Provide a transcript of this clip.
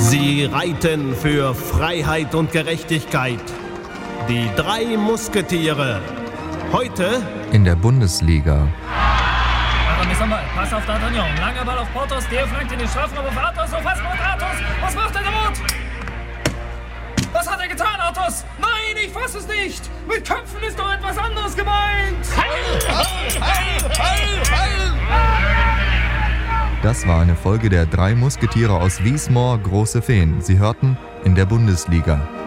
Sie reiten für Freiheit und Gerechtigkeit. Die 3 Musketiere. Heute in der Bundesliga. Pass auf D'Artagnan. Langer Ball auf Porthos. Der flankt in den Strafraum auf Athos. So fast macht Athos. Was macht er damit? Was hat er getan, Athos? Nein, ich fass es nicht. Mit Köpfen ist doch etwas anderes gemeint. Das war eine Folge der 3 Musketiere aus Wiesmoor, Große Feen. Sie hörten in der Bundesliga.